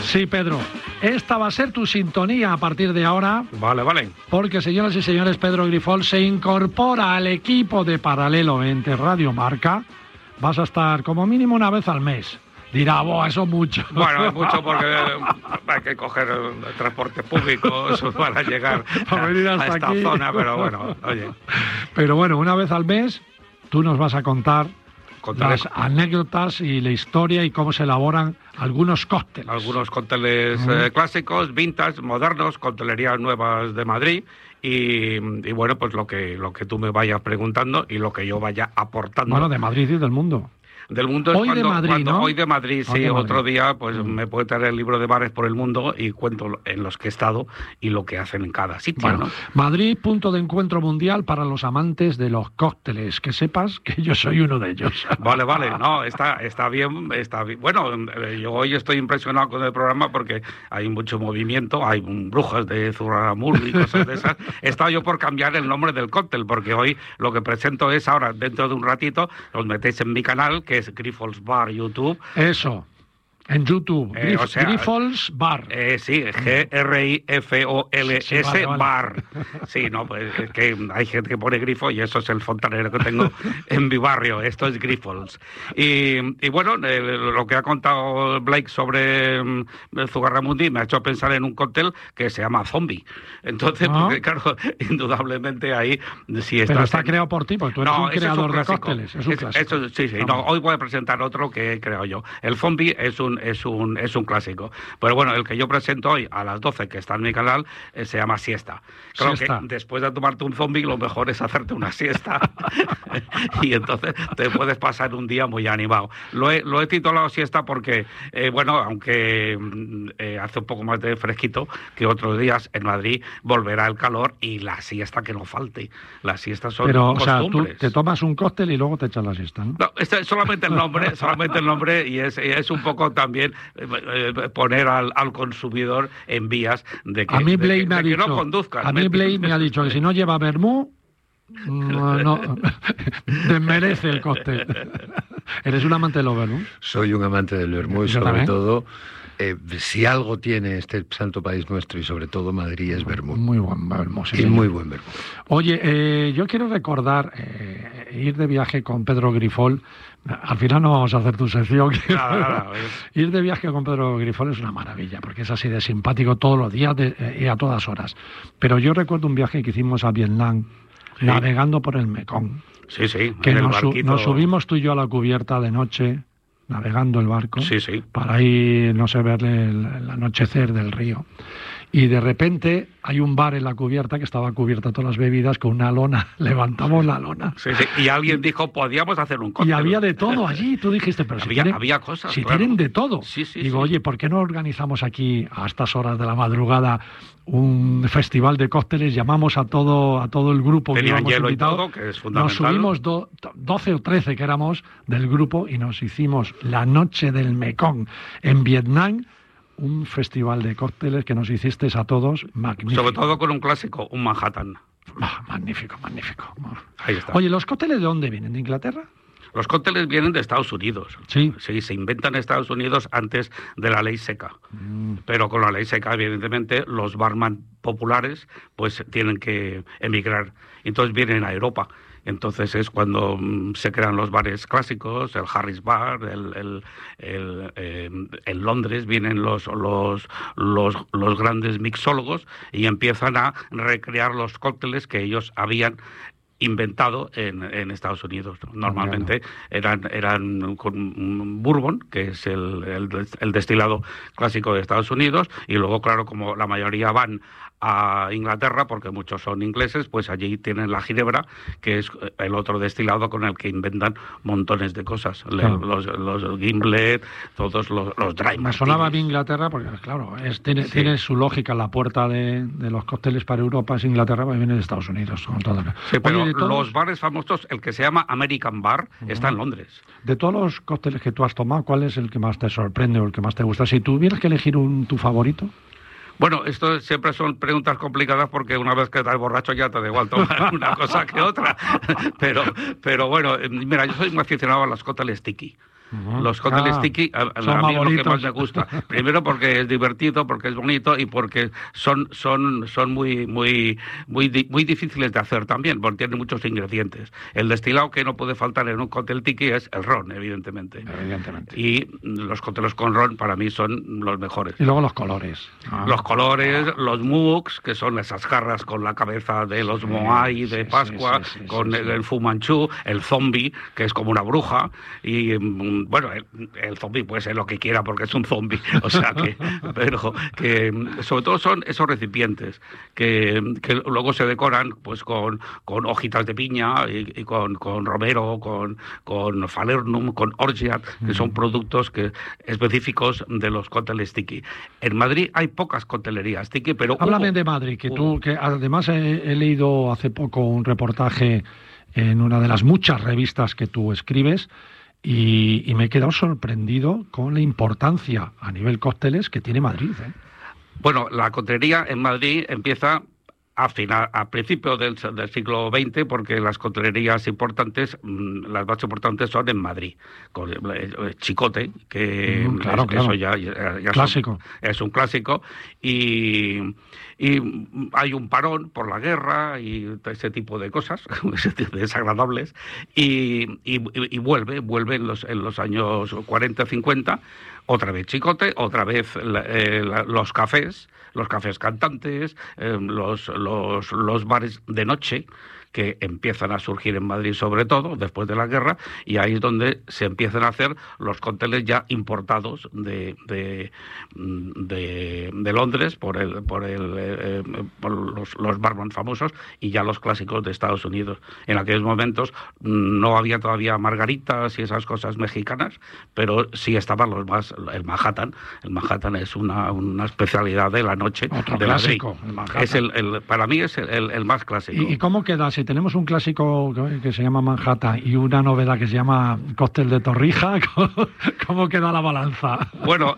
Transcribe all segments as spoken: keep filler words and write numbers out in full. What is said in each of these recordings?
Sí, Pedro. Esta va a ser tu sintonía a partir de ahora. Vale, vale. Porque, señoras y señores, Pedro Grifol se incorpora al equipo de Paralelo veinte Radio Marca. Vas a estar como mínimo una vez al mes. Dirá, boh, eso es mucho. Bueno, es mucho porque hay que coger el transporte público para llegar a, a esta aquí. zona, pero bueno, oye. Pero bueno, una vez al mes tú nos vas a contar Contaré. las anécdotas y la historia y cómo se elaboran algunos cócteles. Algunos cócteles uh-huh. eh, clásicos, vintage, modernos, coctelerías nuevas de Madrid. Y, y bueno, pues lo que, lo que tú me vayas preguntando y lo que yo vaya aportando. Bueno, de Madrid y del mundo. Del mundo es hoy cuando, de Madrid, cuando ¿no? Hoy de Madrid, sí. De Madrid. Otro día, pues mm. me puede traer el libro de bares por el mundo y cuento en los que he estado y lo que hacen en cada sitio, bueno, ¿no? Madrid, punto de encuentro mundial para los amantes de los cócteles. Que sepas que yo soy uno de ellos. Vale, vale. No, está, está bien, está bien. Bueno, yo hoy estoy impresionado con el programa porque hay mucho movimiento, hay brujas de Zugarramurdi y cosas de esas. He estado yo por cambiar el nombre del cóctel porque hoy lo que presento es ahora, dentro de un ratito, os metéis en mi canal, que es Grifols Bar YouTube. Eso, en YouTube, eh, Grif, o sea, Grifols Bar. Eh, sí, G R I F O L S sí, sí, vale, vale. Bar. Sí, no, pues es que hay gente que pone grifo y eso es el fontanero que tengo en mi barrio. Esto es Grifols. Y, y bueno, eh, lo que ha contado Blake sobre um, Zugarramurdi me ha hecho pensar en un cóctel que se llama Zombie. Entonces, ¿no? Porque claro, indudablemente ahí si Pero está en... creado por ti, porque tú eres no, un creador es un de cócteles. Es un es, clásico. Eso, sí, sí. No, hoy voy a presentar otro que he creado yo. El Zombie es un Es un, es un clásico. Pero bueno, el que yo presento hoy a las doce, que está en mi canal, eh, se llama Siesta. Creo siesta. que después de tomarte un zombie, lo mejor es hacerte una siesta. Y entonces te puedes pasar un día muy animado. Lo he, lo he titulado Siesta porque, eh, bueno, aunque eh, hace un poco más de fresquito que otros días, en Madrid volverá el calor y la siesta que no falte. Las siestas son Pero, costumbres. O sea, tú te tomas un cóctel y luego te echas la siesta, ¿no? No, este es solamente el nombre, solamente el nombre y es, es un poco también eh, poner al, al consumidor en vías de que, a mí Blake de que, me ha de dicho, que no conduzcan. A mí Blake me ha dicho que si no lleva vermú, no, no desmerece el cóctel. ¿Eres un amante de los vermú? Soy un amante del vermú y sobre también. todo... Eh, si algo tiene este santo país nuestro y sobre todo Madrid es vermú. Muy buen vermú, sí. Y muy buen vermú. Oye, eh, yo quiero recordar eh, ir de viaje con Pedro Grifol. Al final no vamos a hacer tu sección. Nada, nada, ir de viaje con Pedro Grifol es una maravilla, porque es así de simpático todos los días de, eh, y a todas horas. Pero yo recuerdo un viaje que hicimos a Vietnam, sí. navegando por el Mekong. Sí, sí. Que nos, su, nos subimos tú y yo a la cubierta de noche, navegando el barco, sí, sí. para ir, no sé, ver el, el anochecer del río. Y de repente hay un bar en la cubierta que estaba cubierta todas las bebidas con una lona. Levantamos la lona. Sí, sí. Y alguien dijo, podíamos hacer un cóctel. Y había de todo allí. Tú dijiste, pero había, si tienen, había cosas, si claro. tienen de todo. Sí, sí, Digo, sí. oye, ¿por qué no organizamos aquí a estas horas de la madrugada un festival de cócteles? Llamamos a todo a todo el grupo Tenían que íbamos hielo invitado. Y todo, que es fundamental. Nos subimos do, doce o trece que éramos del grupo y nos hicimos la noche del Mekong en Vietnam. Un festival de cócteles que nos hiciste a todos magnífico. Sobre todo con un clásico, un Manhattan. Ah, magnífico, magnífico. Ahí está. Oye, ¿los cócteles de dónde vienen? ¿De Inglaterra? Los cócteles vienen de Estados Unidos. Sí. Sí, se inventan en Estados Unidos antes de la ley seca. Mm. Pero con la ley seca, evidentemente, los barman populares pues tienen que emigrar. Entonces vienen a Europa. Entonces es cuando um, se crean los bares clásicos, el Harris Bar, el, el, el, eh, en Londres vienen los, los, los, los grandes mixólogos y empiezan a recrear los cócteles que ellos habían inventado en, en Estados Unidos. Normalmente eran, eran con bourbon, que es el, el, el destilado clásico de Estados Unidos, y luego, claro, como la mayoría van a Inglaterra, porque muchos son ingleses, pues allí tienen la ginebra, que es el otro destilado con el que inventan montones de cosas. Claro. Los, los Gimlet, todos los, los dry Me sonaba bien Inglaterra, porque claro, es, tiene, sí. tiene su lógica. La puerta de, de los cócteles para Europa es Inglaterra, porque viene de Estados Unidos. Con todo. Sí, pero Oye, los bares famosos, el que se llama American Bar, uh-huh. está en Londres. De todos los cócteles que tú has tomado, ¿cuál es el que más te sorprende o el que más te gusta? Si tuvieras que elegir un tu favorito. Bueno, esto siempre son preguntas complicadas porque una vez que estás borracho ya te da igual tomar una cosa que otra. Pero, pero bueno, mira, yo soy muy aficionado a las cócteles tiki. Uh-huh. Los cócteles ah, tiki, a, a mí es lo que más me gusta. Primero porque es divertido, porque es bonito y porque son son son muy muy muy muy difíciles de hacer también, porque tienen muchos ingredientes. El destilado que no puede faltar en un cóctel tiki es el ron, evidentemente. Evidentemente. Y los cócteles con ron para mí son los mejores. Y luego los colores. Ah. Los colores, ah. los mugs, que son esas jarras con la cabeza de los sí, moai de sí, Pascua, sí, sí, sí, con sí, el, sí. el Fu Manchu, el zombie, que es como una bruja, y bueno, el, el zombie puede ser lo que quiera porque es un zombie, o sea que, pero que sobre todo son esos recipientes que, que luego se decoran pues con, con hojitas de piña y, y con, con romero, con, con falernum, con orgeat, que son productos que específicos de los cócteles tiki. En Madrid hay pocas coctelerías tiki, pero háblame hubo, de Madrid, que hubo. tú, que además he, he leído hace poco un reportaje en una de las muchas revistas que tú escribes. Y, y me he quedado sorprendido con la importancia a nivel cócteles que tiene Madrid, ¿eh? Bueno, la coctelería en Madrid empieza a final, a principios del, del siglo veinte, porque las coctelerías importantes, las más importantes son en Madrid, con el Chicote, que mm, claro, es, claro. eso ya, ya, ya clásico. Es, un, es un clásico, y, y hay un parón por la guerra y ese tipo de cosas desagradables, y, y, y vuelve, vuelve en los, en los años cuarenta, cincuenta, otra vez Chicote, otra vez eh, los cafés, los cafés cantantes, eh, los, los, los bares de noche, que empiezan a surgir en Madrid sobre todo después de la guerra, y ahí es donde se empiezan a hacer los cócteles ya importados de de, de, de Londres por el por el eh, por los, los barman famosos, y ya los clásicos de Estados Unidos. En aquellos momentos no había todavía margaritas y esas cosas mexicanas, pero sí estaban los más, el Manhattan. El Manhattan es una, una especialidad de la noche. Otro de clásico, Madrid. El Manhattan. Es el, el, para mí es el, el, el más clásico. ¿Y, y cómo queda? Si tenemos un clásico que se llama Manhattan y una novedad que se llama cóctel de Torrija, ¿cómo queda la balanza? Bueno,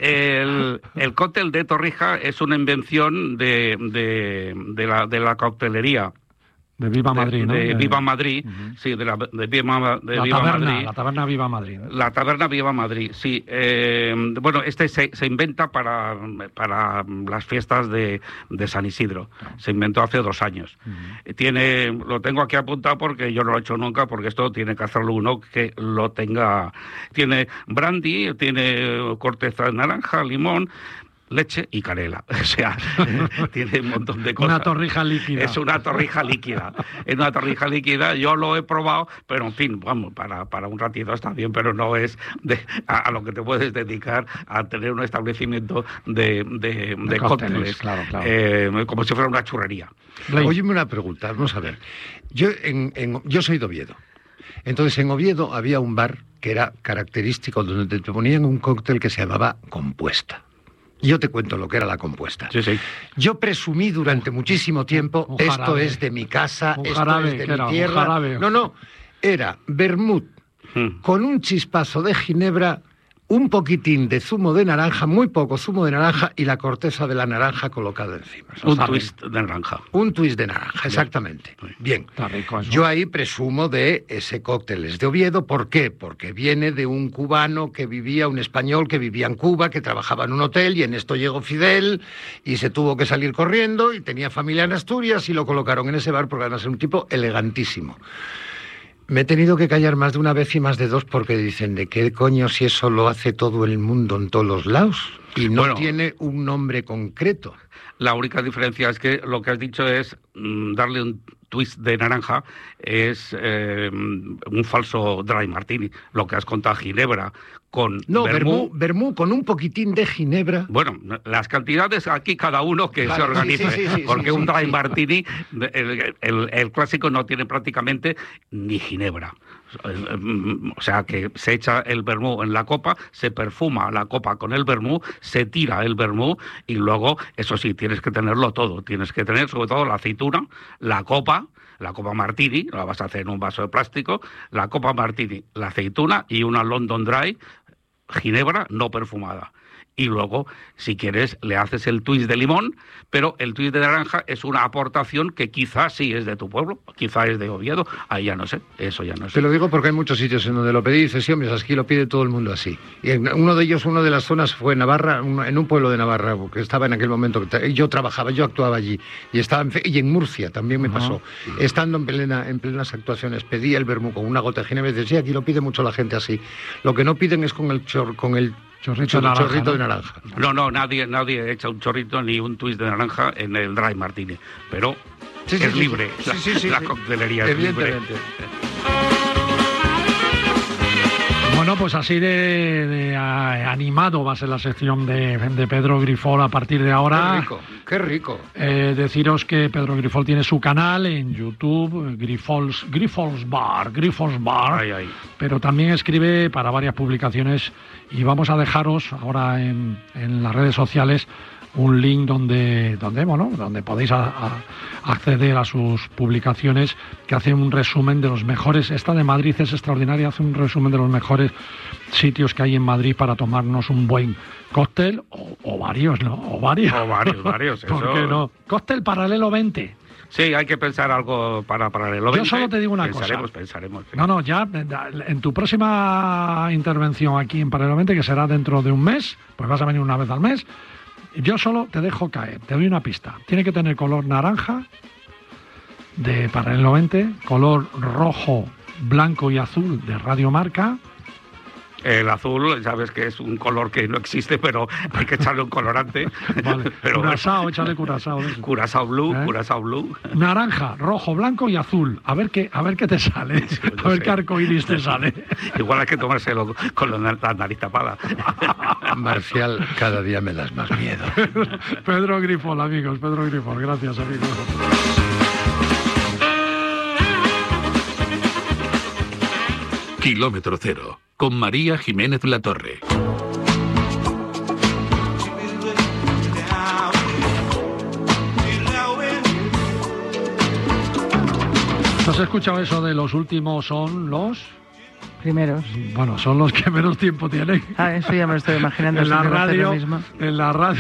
el, el cóctel de Torrija es una invención de, de, de, la, de la coctelería. De Viva Madrid, de, ¿no? De de... Viva Madrid, uh-huh. sí, de, la, de Viva, de la Viva taberna, Madrid. La taberna Viva Madrid. ¿no? La taberna Viva Madrid, sí. Eh, bueno, este se, se inventa para, para las fiestas de, de San Isidro. Uh-huh. Se inventó hace dos años. Uh-huh. Tiene, lo tengo aquí apuntado porque yo no lo he hecho nunca, porque esto tiene que hacerlo uno que lo tenga. Tiene brandy, tiene corteza de naranja, limón, leche y canela, o sea, tiene un montón de cosas. Una torrija líquida. Es una torrija líquida, es una torrija líquida, yo lo he probado, pero en fin, vamos, para, para un ratito está bien, pero no es de, a, a lo que te puedes dedicar a tener un establecimiento de, de, de, de cócteles, claro, claro. Eh, como si fuera una churrería. Óyeme una pregunta, vamos a ver, yo, en, en, yo soy de Oviedo. Entonces, en Oviedo había un bar que era característico, donde te ponían un cóctel que se llamaba Compuesta. Yo te cuento lo que era la compuesta. Sí, sí. Yo presumí durante muchísimo tiempo, un esto jarabe. Es de mi casa, un esto jarabe, es de mi era, tierra. No, no, era vermut hmm. con un chispazo de ginebra, un poquitín de zumo de naranja, muy poco zumo de naranja, y la corteza de la naranja colocada encima. Un twist de naranja. Un twist de naranja, exactamente. Bien. Bien. Está rico eso. Yo ahí presumo de ese cóctel es de Oviedo. ¿Por qué? Porque viene de un cubano que vivía, un español que vivía en Cuba, que trabajaba en un hotel, y en esto llegó Fidel y se tuvo que salir corriendo, y tenía familia en Asturias y lo colocaron en ese bar porque además era un tipo elegantísimo. Me he tenido que callar más de una vez y más de dos porque dicen, ¿de qué coño si eso lo hace todo el mundo en todos los lados? Y no bueno, tiene un nombre concreto. La única diferencia es que lo que has dicho es mmm, darle un twist de naranja, es eh, un falso dry martini. Lo que has contado, ginebra con no, vermú. vermú, vermú con un poquitín de ginebra. Bueno, las cantidades aquí cada uno que vale, se organice, sí, sí, sí, porque sí, un dry sí, martini, el, el, el clásico no tiene prácticamente ni ginebra. O sea, que se echa el vermú en la copa, se perfuma la copa con el vermú, se tira el vermú, y luego, eso sí, tienes que tenerlo todo. Tienes que tener sobre todo la aceituna, la copa, la copa martini, la vas a hacer en un vaso de plástico, la copa martini, la aceituna y una London Dry ginebra no perfumada. Y luego, si quieres, le haces el twist de limón, pero el twist de naranja es una aportación que quizás sí es de tu pueblo, quizás es de Oviedo, ahí ya no sé, eso ya no sé. Te lo digo porque hay muchos sitios en donde lo pedí y dices, sí, hombre, aquí lo pide todo el mundo así. Y en uno de ellos, una de las zonas fue Navarra, en un pueblo de Navarra, que estaba en aquel momento, yo trabajaba, yo actuaba allí, y estaba en, y en Murcia también me pasó. Uh-huh. Estando en, plena, en plenas actuaciones, pedí el vermú con una gota de ginebra y decía, sí, aquí lo pide mucho la gente así. Lo que no piden es con el chor, con el Chorrito, de naranja, chorrito ¿no? de naranja. No, no, nadie, nadie echa un chorrito ni un twist de naranja en el dry martini, pero sí, sí, es sí, libre, sí, la, sí, sí, la sí. coctelería es libre. Bueno, pues así de, de a, animado va a ser la sección de, de Pedro Grifol a partir de ahora. Qué rico, qué rico. Eh, deciros que Pedro Grifol tiene su canal en YouTube, Grifols, Grifols Bar, Grifols Bar, ay, ay. pero también escribe para varias publicaciones y vamos a dejaros ahora en, en las redes sociales un link donde, donde, bueno, donde podéis a, a acceder a sus publicaciones, que hace un resumen de los mejores. Esta de Madrid es extraordinaria, hace un resumen de los mejores sitios que hay en Madrid para tomarnos un buen cóctel, o, o varios, ¿no? O varios. O varios, varios. ¿Por eso... qué no? Cóctel paralelo veinte. Sí, hay que pensar algo para paralelo veinte. Yo solo te digo una pensaremos, cosa. Pensaremos, pensaremos. No, no, ya en tu próxima intervención aquí en Paralelo veinte, que será dentro de un mes, pues vas a venir una vez al mes. Yo solo te dejo caer, te doy una pista. Tiene que tener color naranja de Paralelo veinte, color rojo, blanco y azul de Radio Marca. El azul, sabes que es un color que no existe, pero hay que echarle un colorante. Vale. Pero Curazao, échale Curazao. Curazao Blue, ¿Eh? Curazao Blue. Naranja, rojo, blanco y azul. A ver qué, a ver qué te sale. Sí, a ver sé. Qué arcoíris te sale. Igual hay que tomárselo con la nariz tapada. Marcial, cada día me das más miedo. Pedro Grifol, amigos, Pedro Grifol. Gracias, amigos. Kilómetro Cero, con María Jiménez Latorre. ¿Has escuchado eso de los últimos son los...? Primeros. Bueno, son los que menos tiempo tienen. Ah, eso ya me lo estoy imaginando. En la radio, mismo. en la radio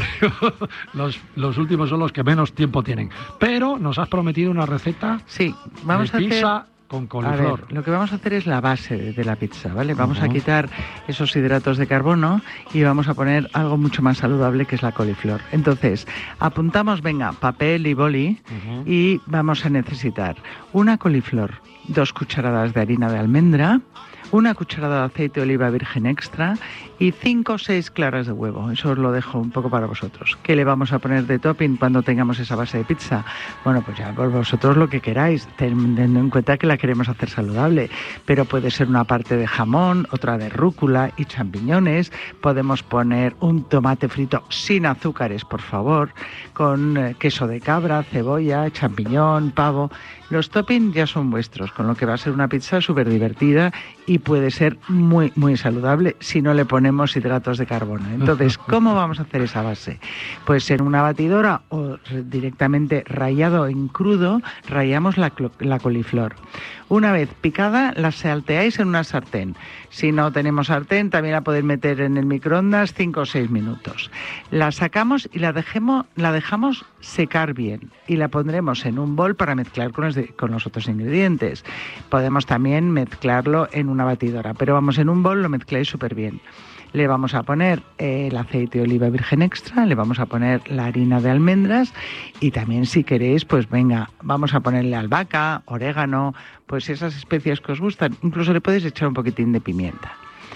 los, los últimos son los que menos tiempo tienen. Pero nos has prometido una receta sí, vamos de a pizza hacer... con coliflor. A ver, lo que vamos a hacer es la base de, de la pizza, ¿vale? Vamos uh-huh. a quitar esos hidratos de carbono y vamos a poner algo mucho más saludable, que es la coliflor. Entonces, apuntamos, venga, papel y boli uh-huh. y vamos a necesitar una coliflor, dos cucharadas de harina de almendra, una cucharada de aceite de oliva virgen extra y cinco o seis claras de huevo. Eso os lo dejo un poco para vosotros. ¿Qué le vamos a poner de topping cuando tengamos esa base de pizza? Bueno, pues ya por vosotros lo que queráis, teniendo en cuenta que la queremos hacer saludable. Pero puede ser una parte de jamón, otra de rúcula y champiñones. Podemos poner un tomate frito sin azúcares, por favor, con eh, queso de cabra, cebolla, champiñón, pavo. Los toppings ya son vuestros, con lo que va a ser una pizza súper divertida y puede ser muy, muy saludable si no le ponemos hidratos de carbono. Entonces, ¿cómo vamos a hacer esa base? Pues en una batidora o directamente rallado en crudo, rallamos la, la coliflor. Una vez picada, la salteáis en una sartén. Si no tenemos sartén, también la podéis meter en el microondas cinco o seis minutos. La sacamos y la, dejemos, la dejamos secar bien y la pondremos en un bol para mezclar con los, de, con los otros ingredientes. Podemos también mezclarlo en una batidora, pero vamos, en un bol lo mezcláis súper bien. Le vamos a poner eh, el aceite de oliva virgen extra, le vamos a poner la harina de almendras y también, si queréis, pues venga, vamos a ponerle albahaca, orégano, pues esas especias que os gustan. Incluso le podéis echar un poquitín de pimienta.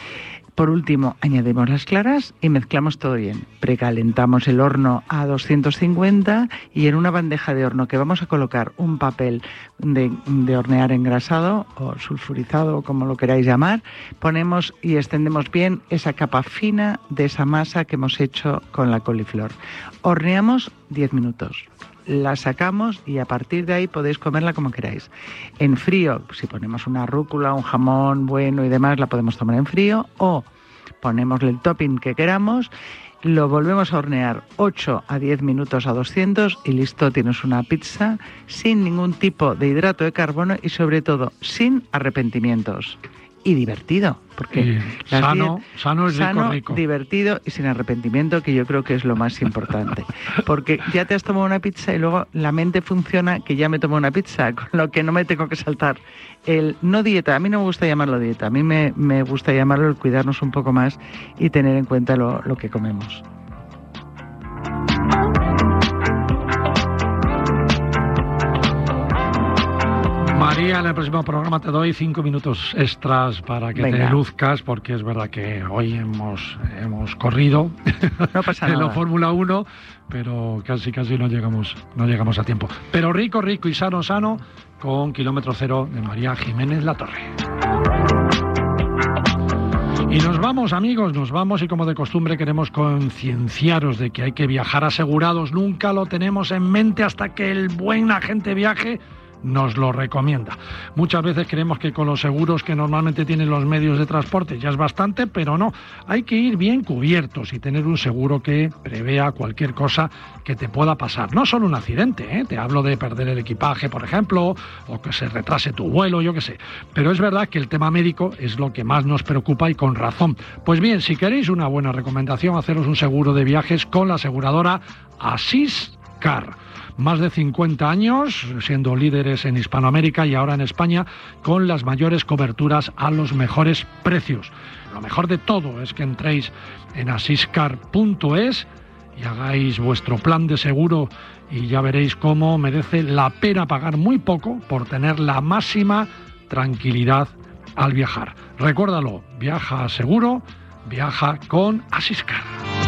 Por último, añadimos las claras y mezclamos todo bien. Precalentamos el horno a doscientos cincuenta y en una bandeja de horno que vamos a colocar un papel de, de hornear engrasado o sulfurizado, como lo queráis llamar, ponemos y extendemos bien esa capa fina de esa masa que hemos hecho con la coliflor. Horneamos diez minutos. La sacamos y a partir de ahí podéis comerla como queráis. En frío, si ponemos una rúcula, un jamón bueno y demás, la podemos tomar en frío, o ponemos el topping que queramos, lo volvemos a hornear ocho a diez minutos a doscientos y listo, tienes una pizza sin ningún tipo de hidrato de carbono y sobre todo sin arrepentimientos. y divertido, porque y las sano, diez, sano es rico, sano, rico. divertido y sin arrepentimiento, que yo creo que es lo más importante. Porque ya te has tomado una pizza y luego la mente funciona que ya me tomo una pizza, con lo que no me tengo que saltar el no dieta. A mí no me gusta llamarlo dieta, a mí me, me gusta llamarlo el cuidarnos un poco más y tener en cuenta lo, lo que comemos. María, en el próximo programa te doy cinco minutos extras para que Venga. te luzcas, porque es verdad que hoy hemos, hemos corrido No pasa en la nada. Fórmula uno, pero casi casi no llegamos, no llegamos a tiempo. Pero rico, rico y sano, sano, con Kilómetro Cero de María Jiménez Latorre. Y nos vamos, amigos, nos vamos y como de costumbre queremos concienciaros de que hay que viajar asegurados. Nunca lo tenemos en mente hasta que el buen agente viaje nos lo recomienda. Muchas veces creemos que con los seguros que normalmente tienen los medios de transporte ya es bastante, pero no. Hay que ir bien cubiertos y tener un seguro que prevea cualquier cosa que te pueda pasar. No solo un accidente, ¿eh? Te hablo de perder el equipaje, por ejemplo, o que se retrase tu vuelo, yo qué sé. Pero es verdad que el tema médico es lo que más nos preocupa y con razón. Pues bien, si queréis una buena recomendación, haceros un seguro de viajes con la aseguradora Asiscar. Más de cincuenta años, siendo líderes en Hispanoamérica y ahora en España, con las mayores coberturas a los mejores precios. Lo mejor de todo es que entréis en asiscar punto es y hagáis vuestro plan de seguro y ya veréis cómo merece la pena pagar muy poco por tener la máxima tranquilidad al viajar. Recuérdalo, viaja seguro, viaja con Asiscar.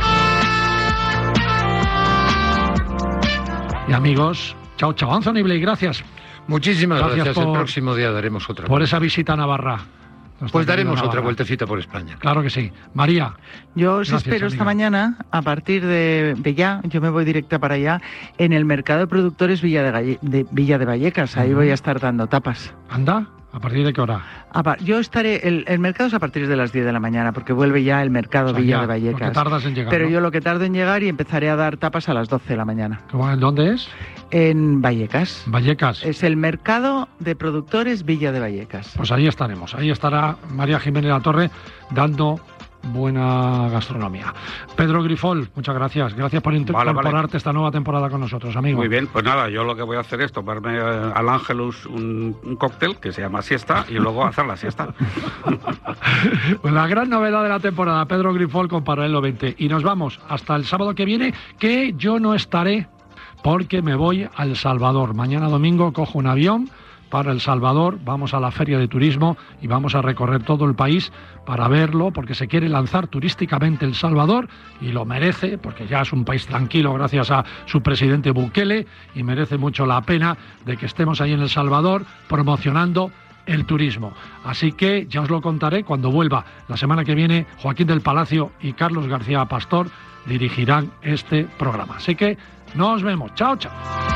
Y amigos, chao, chao. Anthony Blake, gracias. Muchísimas Gracias gracias. por- El próximo día daremos otra. por esa visita a Navarra. Nuestra Pues daremos querida otra Navarra. vueltecita por España. Claro que sí. María, Yo os Gracias, espero esta amiga. mañana, a partir de, de ya, yo me voy directa para allá, en el mercado de productores Villa de, Galle- de Villa de Vallecas. Ahí Ujú. voy a estar dando tapas. anda, ¿a partir de qué hora? A pa- Yo estaré, el, el mercado es a partir de las diez de la mañana, porque vuelve ya el mercado O sea, Villa ya, de Vallecas. lo que tardas en llegar, Pero ¿no? yo lo que tardo en llegar y empezaré a dar tapas a las doce de la mañana. ¿Cómo- ¿Dónde es? En Vallecas. Vallecas. Es el mercado de productores Villa de Vallecas. Pues ahí estaremos. Ahí estará María Jiménez Latorre dando buena gastronomía. Pedro Grifol, muchas gracias. Gracias por inter- Vale, vale. incorporarte esta nueva temporada con nosotros, amigo. Muy bien, pues nada, yo lo que voy a hacer es tomarme eh, al Ángelus un, un cóctel que se llama siesta y luego hacer la siesta. Pues la gran novedad de la temporada, Pedro Grifol con Paralelo veinte. Y nos vamos hasta el sábado que viene, que yo no estaré porque me voy a El Salvador. Mañana domingo cojo un avión para El Salvador, vamos a la Feria de Turismo y vamos a recorrer todo el país para verlo, porque se quiere lanzar turísticamente El Salvador y lo merece, porque ya es un país tranquilo gracias a su presidente Bukele y merece mucho la pena de que estemos ahí en El Salvador promocionando el turismo. Así que ya os lo contaré cuando vuelva. La semana que viene Joaquín del Palacio y Carlos García Pastor dirigirán este programa. Así que nos vemos. Chao, chao.